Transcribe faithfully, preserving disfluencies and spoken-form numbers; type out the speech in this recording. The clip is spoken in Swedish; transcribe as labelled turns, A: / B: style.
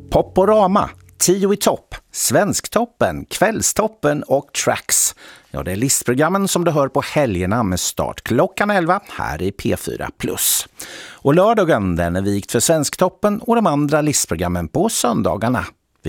A: Poporama, Tio i topp, Svensktoppen, Kvällstoppen och Tracks. Ja, det är listprogrammen som du hör på helgerna med start klockan elva här i P fyra plus. Och lördagen den är vikt för Svensktoppen och de andra listprogrammen på söndagarna.